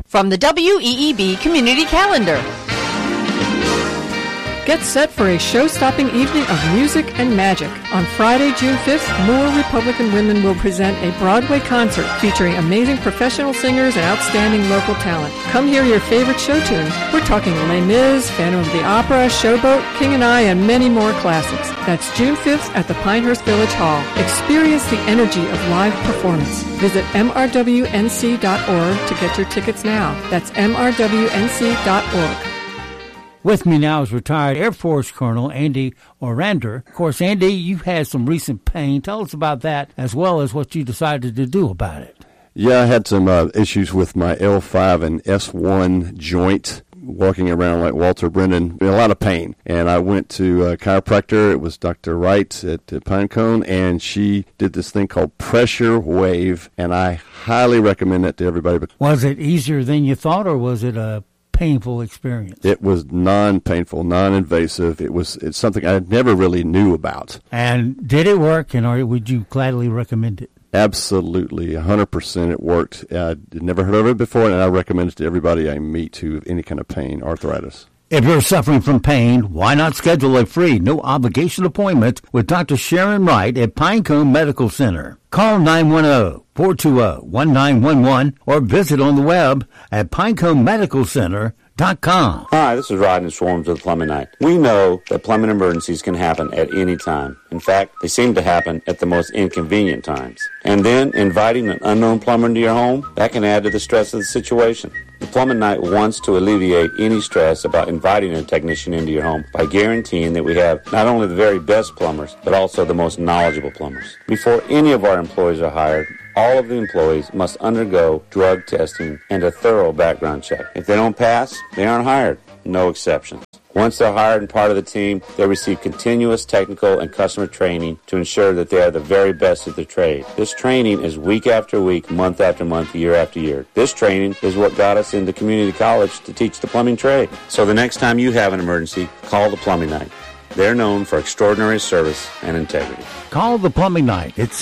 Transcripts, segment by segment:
From the WEEB Community Calendar. Get set for a show-stopping evening of music and magic. On Friday, June 5th, More Republican Women will present a Broadway concert featuring amazing professional singers and outstanding local talent. Come hear your favorite show tunes. We're talking Les Mis, Phantom of the Opera, Showboat, King and I, and many more classics. That's June 5th at the Pinehurst Village Hall. Experience the energy of live performance. Visit mrwnc.org to get your tickets now. That's mrwnc.org. With me now is retired Air Force Colonel Andy Orander. Of course, Andy, you've had some recent pain. Tell us about that, as well as what you decided to do about it. Yeah, I had some issues with my L5 and S1 joint, walking around like Walter Brennan, a lot of pain. And I went to a chiropractor. It was Dr. Wright at Pinecone, and she did this thing called Pressure Wave, and I highly recommend that to everybody. Was it easier than you thought, or was it a painful experience? It was non-painful, non-invasive. It's something I never really knew about. And did it work, and would you gladly recommend it? Absolutely, 100% it worked. I'd never heard of it before, and I recommend it to everybody I meet who have any kind of pain, arthritis. If you're suffering from pain, why not schedule a free, no-obligation appointment with Dr. Sharon Wright at Pinecone Medical Center? Call 910-420-1911 or visit on the web at pineconemedicalcenter.com. Hi, this is Rodney Swarms with Plumbing Night. We know that plumbing emergencies can happen at any time. In fact, they seem to happen at the most inconvenient times. And then inviting an unknown plumber into your home, that can add to the stress of the situation. The Plumbing Night wants to alleviate any stress about inviting a technician into your home by guaranteeing that we have not only the very best plumbers, but also the most knowledgeable plumbers. Before any of our employees are hired, all of the employees must undergo drug testing and a thorough background check. If they don't pass, they aren't hired. No exceptions. Once they're hired and part of the team, they receive continuous technical and customer training to ensure that they are the very best at their trade. This training is week after week, month after month, year after year. This training is what got us into community college to teach the plumbing trade. So the next time you have an emergency, call the Plumbing Night. They're known for extraordinary service and integrity. Call the Plumbing Night at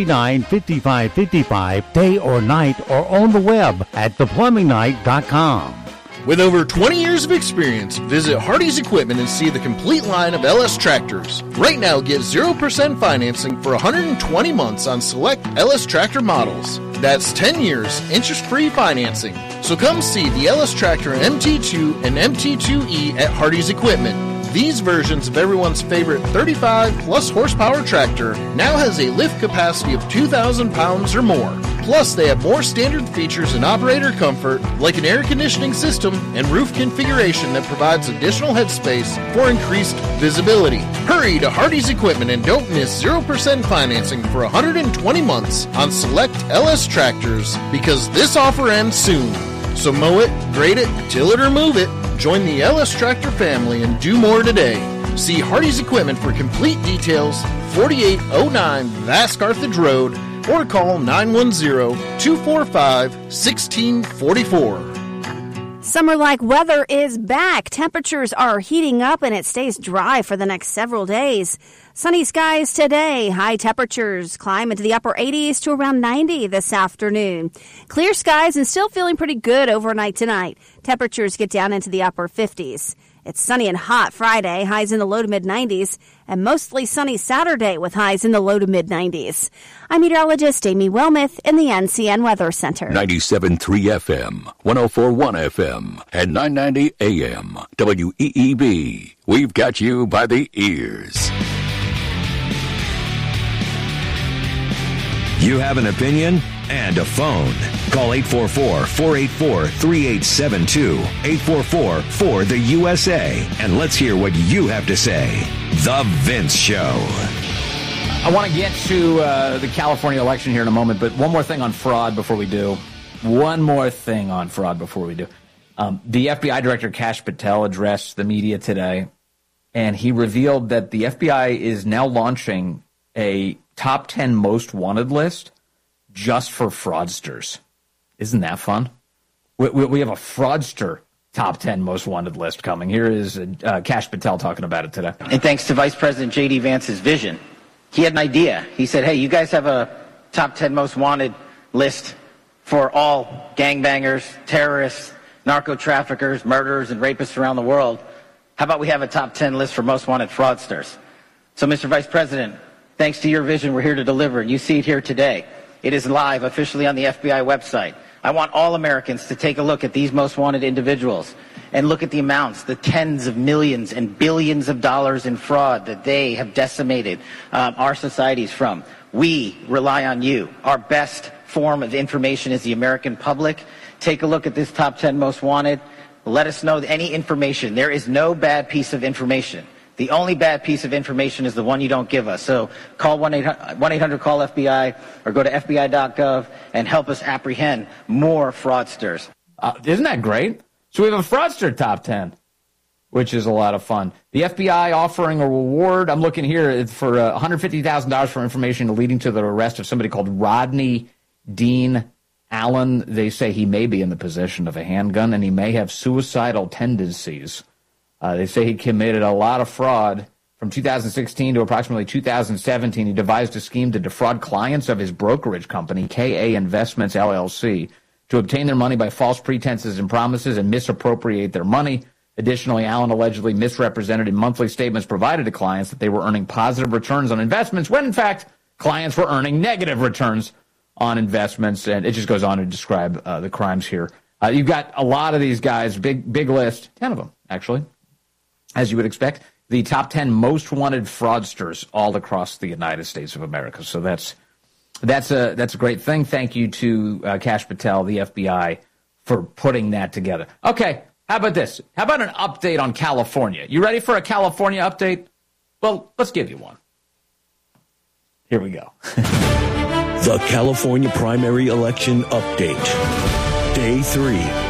639-5555, day or night, or on the web at theplumbingnight.com. With over 20 years of experience, visit Hardy's Equipment and see the complete line of LS tractors. Right now, get 0% financing for 120 months on select LS tractor models. That's 10 years interest-free financing. So come see the LS Tractor MT2 and MT2E at Hardy's Equipment. These versions of everyone's favorite 35-plus horsepower tractor now has a lift capacity of 2,000 pounds or more. Plus, they have more standard features and operator comfort, like an air conditioning system and roof configuration that provides additional headspace for increased visibility. Hurry to Hardy's Equipment and don't miss 0% financing for 120 months on select LS tractors, because this offer ends soon. So mow it, grade it, till it or move it. Join the LS Tractor family and do more today. See Hardy's Equipment for complete details, 4809 Vask Carthage Road, or call 910-245-1644. Summer-like weather is back. Temperatures are heating up and it stays dry for the next several days. Sunny skies today. High temperatures climb into the upper 80s to around 90 this afternoon. Clear skies and still feeling pretty good overnight tonight. Temperatures get down into the upper 50s. It's sunny and hot Friday, highs in the low to mid-90s, and mostly sunny Saturday with highs in the low to mid-90s. I'm meteorologist Amy Wilmoth in the NCN Weather Center. 97.3 FM, 104.1 FM, and 990 AM. WEEB. We've got you by the ears. You have an opinion and a phone. Call 844-484-3872. 844-4-THE-USA. And let's hear what you have to say. The Vince Show. I want to get to the California election here in a moment, but one more thing on fraud before we do. The FBI Director Kash Patel addressed the media today, and he revealed that the FBI is now launching a top 10 most wanted list just for fraudsters. Isn't that fun? We have a fraudster top 10 most wanted list coming. Here is Kash Patel talking about it today. And thanks to Vice President J.D. Vance's vision, he had an idea. He said, hey, you guys have a top 10 most wanted list for all gangbangers, terrorists, narco-traffickers, murderers, and rapists around the world, how about we have a top 10 list for most wanted fraudsters? So, Mr. Vice President, thanks to your vision, we're here to deliver, and you see it here today. It is live officially on the FBI website. I want all Americans to take a look at these most wanted individuals and look at the amounts, the tens of millions and billions of dollars in fraud that they have decimated our societies from. We rely on you. Our best form of information is the American public. Take a look at this top 10 most wanted. Let us know any information. There is no bad piece of information. The only bad piece of information is the one you don't give us. So call 1-800-CALL-FBI or go to FBI.gov and help us apprehend more fraudsters. Isn't that great? So we have a fraudster top 10, which is a lot of fun. The FBI offering a reward. I'm looking here for $150,000 for information leading to the arrest of somebody called Rodney Dean Allen. They say he may be in the possession of a handgun and he may have suicidal tendencies. They say he committed a lot of fraud from 2016 to approximately 2017. He devised a scheme to defraud clients of his brokerage company, KA Investments, LLC, to obtain their money by false pretenses and promises and misappropriate their money. Additionally, Allen allegedly misrepresented in monthly statements provided to clients that they were earning positive returns on investments when, in fact, clients were earning negative returns on investments. And it just goes on to describe the crimes here. You've got a lot of these guys, big list, 10 of them, actually. As you would expect, the top 10 most wanted fraudsters all across the United States of America. So that's a great thing. Thank you to Kash Patel, the FBI, for putting that together. Okay, how about this? How about an update on California? You ready for a California update? Well, let's give you one. Here we go. The California primary election update. Day 3.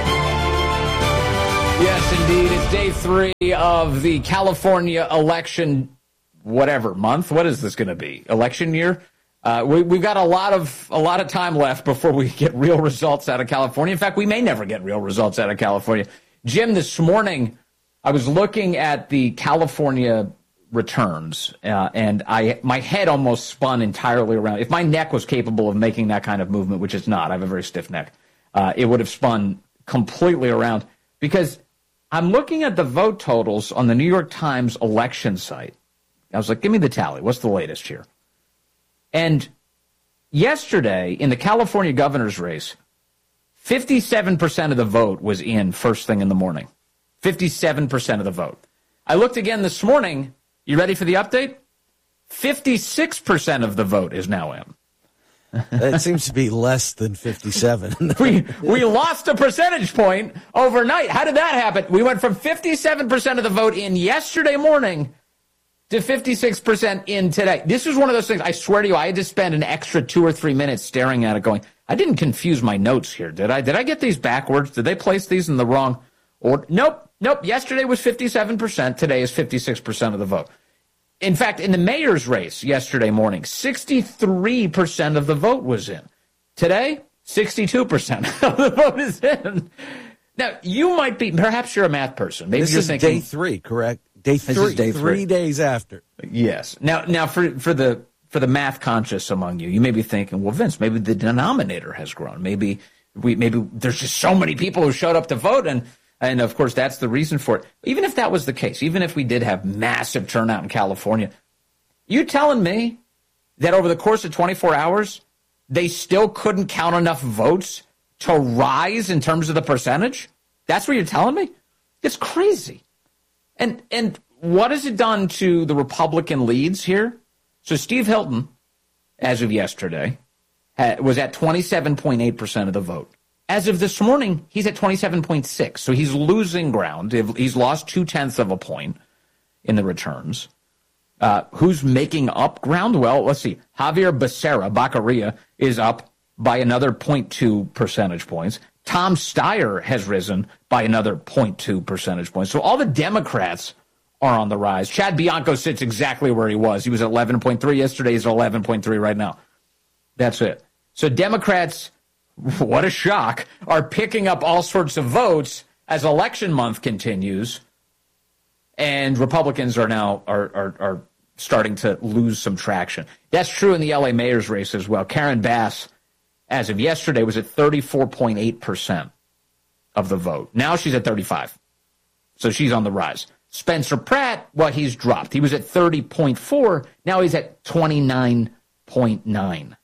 Yes, indeed. It's day 3 of the California election, whatever month. What is this going to be? Election year? We've got a lot of time left before we get real results out of California. In fact, we may never get real results out of California. Jim, this morning, I was looking at the California returns, and my head almost spun entirely around. If my neck was capable of making that kind of movement, which it's not, I have a very stiff neck, it would have spun completely around because I'm looking at the vote totals on the New York Times election site. I was like, give me the tally. What's the latest here? And yesterday, in the California governor's race, 57% of the vote was in first thing in the morning. 57% of the vote. I looked again this morning. You ready for the update? 56% of the vote is now in. That seems to be less than 57. we lost a percentage point overnight. How did that happen? We went from 57% of the vote in yesterday morning to 56% in today. This is one of those things, I swear to you, I had to spend an extra 2 or 3 minutes staring at it going, I didn't confuse my notes here, did I? Did I get these backwards? Did they place these in the wrong order? Nope. Yesterday was 57%. Today is 56% of the vote. In fact, in the mayor's race yesterday morning, 63% of the vote was in. Today, 62% of the vote is in. Now, you might be, perhaps you're a math person. Maybe this you're is thinking, day 3, correct? Day 3. This is day 3. 3 days after. Yes. Now for the math conscious among you, you may be thinking, well, Vince, maybe the denominator has grown. Maybe there's just so many people who showed up to vote, and of course, that's the reason for it. Even if that was the case, even if we did have massive turnout in California, you telling me that over the course of 24 hours, they still couldn't count enough votes to rise in terms of the percentage? That's what you're telling me? It's crazy. And what has it done to the Republican leads here? So Steve Hilton, as of yesterday, was at 27.8% of the vote. As of this morning, he's at 27.6. So he's losing ground. He's lost 0.2 of a point in the returns. Who's making up ground? Well, let's see. Javier Becerra is up by another 0.2 percentage points. Tom Steyer has risen by another 0.2 percentage points. So all the Democrats are on the rise. Chad Bianco sits exactly where he was. He was at 11.3 yesterday. He's at 11.3 right now. That's it. So Democrats, what a shock, are picking up all sorts of votes as election month continues, and Republicans are now are starting to lose some traction. That's true in the L.A. mayor's race as well. Karen Bass as of yesterday, was at 34.8% of the vote. Now she's at 35%. So she's on the rise. Spencer Pratt, well, he's dropped. He was at 30.4%. Now he's at 29.9%.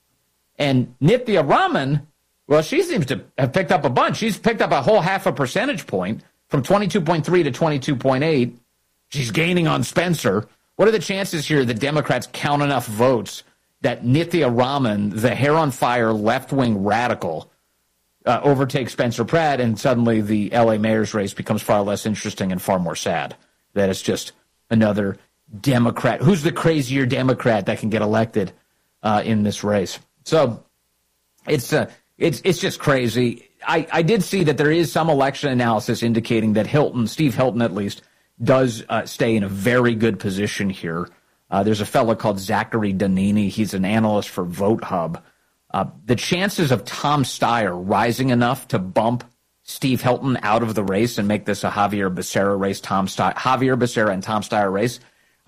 And Nithya Raman, well, she seems to have picked up a bunch. She's picked up a whole half a percentage point from 22.3 to 22.8. She's gaining on Spencer. What are the chances here that Democrats count enough votes that Nithya Raman, the hair-on-fire left-wing radical, overtakes Spencer Pratt, and suddenly the L.A. mayor's race becomes far less interesting and far more sad? That it's just another Democrat. Who's the crazier Democrat that can get elected in this race? So it's just crazy. I did see that there is some election analysis indicating that Steve Hilton at least, does stay in a very good position here. There's a fellow called Zachary Donini. He's an analyst for Vote Hub. The chances of Tom Steyer rising enough to bump Steve Hilton out of the race and make this a Javier Becerra race, Javier Becerra and Tom Steyer race,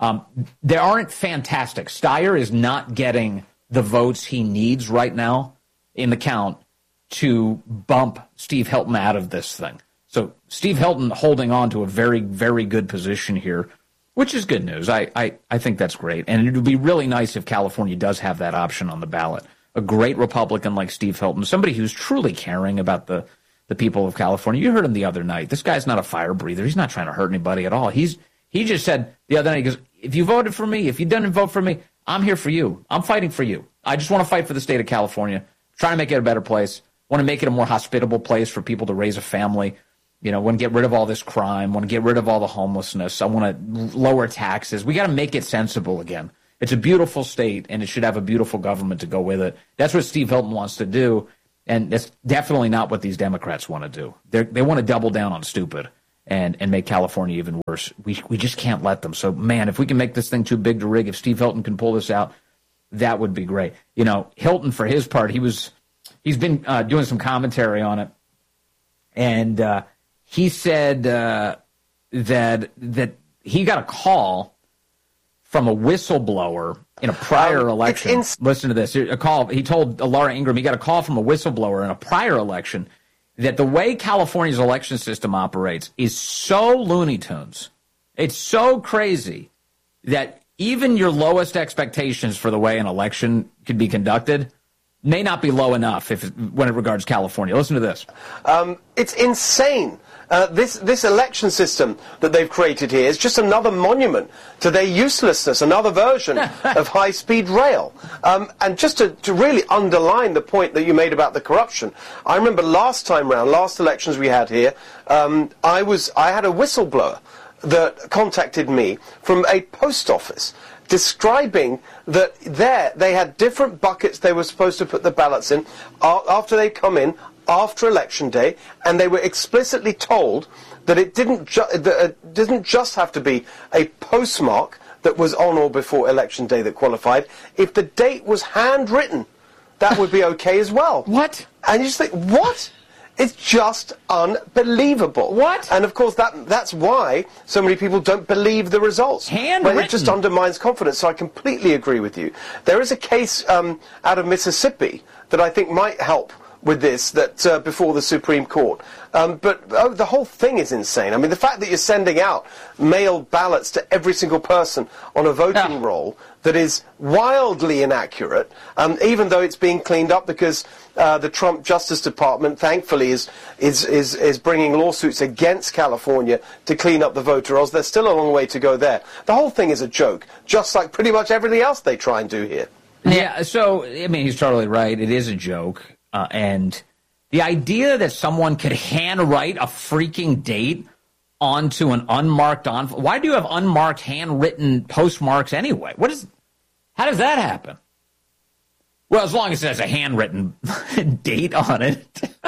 they aren't fantastic. Steyer is not getting the votes he needs right now in the count to bump Steve Hilton out of this thing. So Steve Hilton holding on to a very, very good position here, which is good news. I think that's great. And it would be really nice if California does have that option on the ballot. A great Republican like Steve Hilton, somebody who's truly caring about the people of California. You heard him the other night. This guy's not a fire breather. He's not trying to hurt anybody at all. He just said the other night, he goes, if you voted for me, if you didn't vote for me, I'm here for you. I'm fighting for you. I just want to fight for the state of California, trying to make it a better place, want to make it a more hospitable place for people to raise a family. You know, want to get rid of all this crime, want to get rid of all the homelessness. I want to lower taxes. We got to make it sensible again. It's a beautiful state, and it should have a beautiful government to go with it. That's what Steve Hilton wants to do, and that's definitely not what these Democrats want to do. They want to double down on stupid and make California even worse. We just can't let them. So, man, if we can make this thing too big to rig, if Steve Hilton can pull this out, that would be great. You know, Hilton, for his part, he's been doing some commentary on it, and he said that he got a call from a whistleblower in a prior election. Listen to this. A call. He told Laura Ingraham he got a call from a whistleblower in a prior election that the way California's election system operates is so Looney Tunes. It's so crazy that even your lowest expectations for the way an election could be conducted may not be low enough when it regards California. Listen to this. It's insane. This election system that they've created here is just another monument to their uselessness, another version of high-speed rail. And just to really underline the point that you made about the corruption, I remember last elections we had here, I had a whistleblower that contacted me from a post office describing that they had different buckets they were supposed to put the ballots in after they come in after Election Day, and they were explicitly told that it didn't just have to be a postmark that was on or before Election Day that qualified. If the date was handwritten, that would be okay as well. What? And you just think, what? It's just unbelievable. What? And of course, that's why so many people don't believe the results. Handwritten. But it just undermines confidence. So I completely agree with you. There is a case out of Mississippi that I think might help with this, that before the Supreme Court. But the whole thing is insane. I mean, the fact that you're sending out mailed ballots to every single person on a voting roll that is wildly inaccurate, even though it's being cleaned up because the Trump Justice Department, thankfully, is bringing lawsuits against California to clean up the voter rolls. There's still a long way to go there. The whole thing is a joke, just like pretty much everything else they try and do here. Yeah, so, I mean, he's totally right. It is a joke. And the idea that someone could handwrite a freaking date onto an unmarked envelope. Why do you have unmarked handwritten postmarks anyway? How does that happen? Well, as long as it has a handwritten date on it.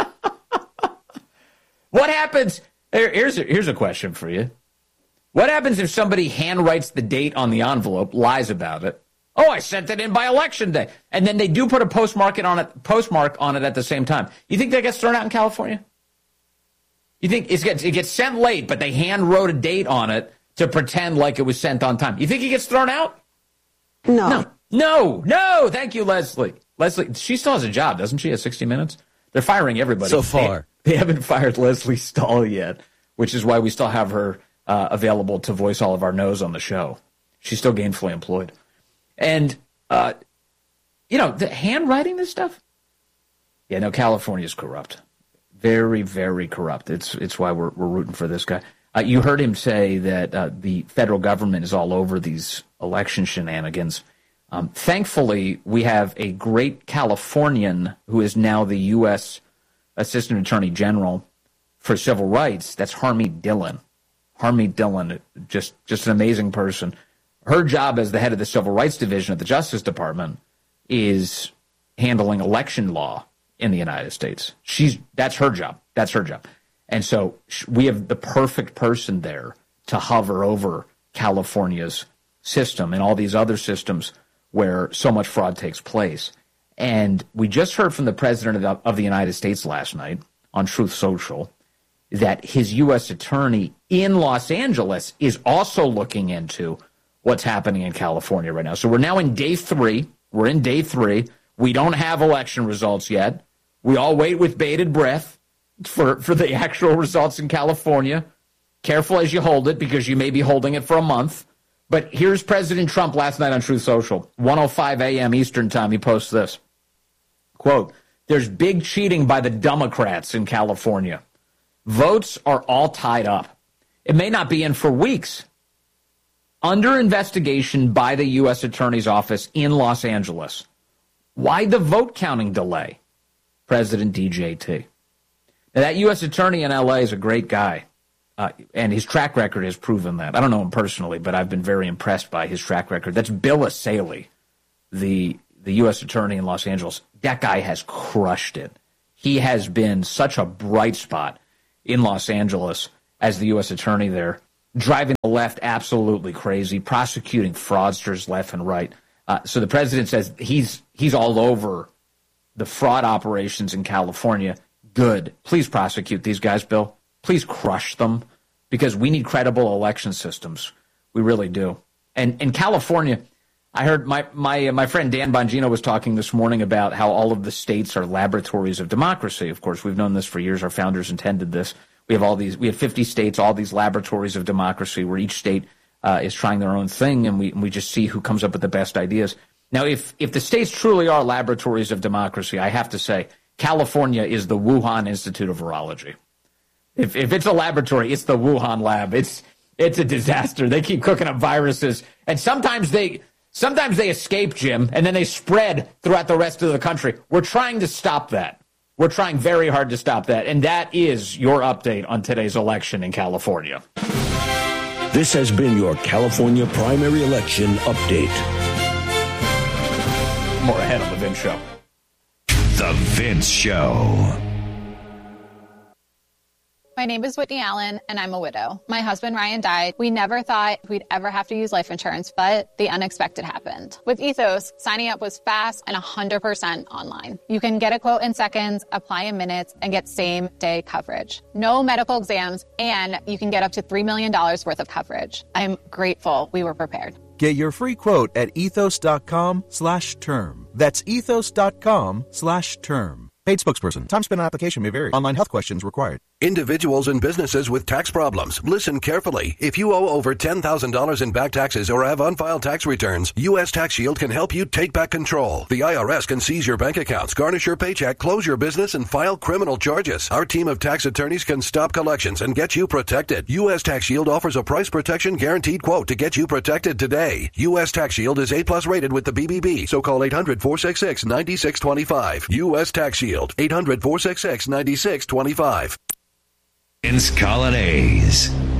What happens? Here's a question for you. What happens if somebody handwrites the date on the envelope, lies about it? Oh, I sent it in by Election Day. And then they do put a postmark on it at the same time. You think that gets thrown out in California? You think it gets sent late, but they hand wrote a date on it to pretend like it was sent on time? You think it gets thrown out? No. No. Thank you, Leslie. Leslie, she still has a job, doesn't she, at 60 Minutes? They're firing everybody. So far. They haven't fired Leslie Stahl yet, which is why we still have her available to voice all of our no's on the show. She's still gainfully employed. And, the handwriting this stuff? Yeah, no, California's corrupt. Very, very corrupt. It's why we're rooting for this guy. You heard him say that the federal government is all over these election shenanigans. Thankfully, we have a great Californian who is now the U.S. Assistant Attorney General for Civil Rights. That's Harmeet Dillon. Harmeet Dillon, just an amazing person. Her job as the head of the Civil Rights Division at the Justice Department is handling election law in the United States. That's her job. That's her job. And so we have the perfect person there to hover over California's system and all these other systems where so much fraud takes place. And we just heard from the President of the United States last night on Truth Social that his U.S. attorney in Los Angeles is also looking into what's happening in California right now. So we're now in day 3. We're in day 3. We don't have election results yet. We all wait with bated breath for the actual results in California. Careful as you hold it, because you may be holding it for a month. But here's President Trump last night on Truth Social, 1:05 a.m. Eastern Time. He posts this, quote, "There's big cheating by the Democrats in California. Votes are all tied up. It may not be in for weeks. Under investigation by the U.S. Attorney's Office in Los Angeles. Why the vote counting delay? President DJT." Now, that U.S. Attorney in L.A. is a great guy. And his track record has proven that. I don't know him personally, but I've been very impressed by his track record. That's Bill Asaley, the U.S. Attorney in Los Angeles. That guy has crushed it. He has been such a bright spot in Los Angeles as the U.S. Attorney there, driving the left absolutely crazy, prosecuting fraudsters left and right. So the president says he's all over the fraud operations in California. Good. Please prosecute these guys, Bill. Please crush them, because we need credible election systems. We really do. And in California, I heard my friend Dan Bongino was talking this morning about how all of the states are laboratories of democracy. Of course, we've known this for years. Our founders intended this. We have 50 states, all these laboratories of democracy, where each state is trying their own thing, and we just see who comes up with the best ideas. Now, if the states truly are laboratories of democracy, I have to say California is the Wuhan Institute of Virology. If it's a laboratory, it's the Wuhan lab. It's a disaster. They keep cooking up viruses, and sometimes they escape, Jim, and then they spread throughout the rest of the country. We're trying to stop that. We're trying very hard to stop that, and that is your update on today's election in California. This has been your California primary election update. More ahead on The Vince Show. The Vince Show. My name is Whitney Allen, and I'm a widow. My husband, Ryan, died. We never thought we'd ever have to use life insurance, but the unexpected happened. With Ethos, signing up was fast and 100% online. You can get a quote in seconds, apply in minutes, and get same-day coverage. No medical exams, and you can get up to $3 million worth of coverage. I'm grateful we were prepared. Get your free quote at ethos.com/term. That's ethos.com/term. Paid spokesperson. Time spent on application may vary. Online health questions required. Individuals and businesses with tax problems, listen carefully. If you owe over $10,000 in back taxes or have unfiled tax returns, U.S. Tax Shield can help you take back control. The IRS can seize your bank accounts, garnish your paycheck, close your business, and file criminal charges. Our team of tax attorneys can stop collections and get you protected. U.S. Tax Shield offers a price protection guaranteed quote to get you protected today. U.S. Tax Shield is A+ rated with the BBB, so call 800-466-9625. U.S. Tax Shield, 800-466-9625. Vince Colonnese.